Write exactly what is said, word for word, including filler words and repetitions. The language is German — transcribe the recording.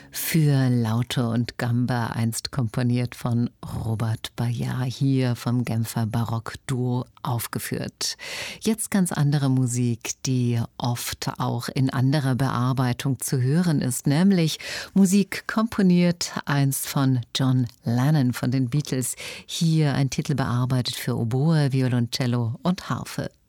Für Laute und Gamba, einst komponiert von Robert Ballard, hier vom Genfer Barockduo aufgeführt. Jetzt ganz andere Musik, die oft auch in anderer Bearbeitung zu hören ist, nämlich Musik komponiert einst von John Lennon von den Beatles. Hier ein Titel bearbeitet für Oboe, Violoncello und Harfe.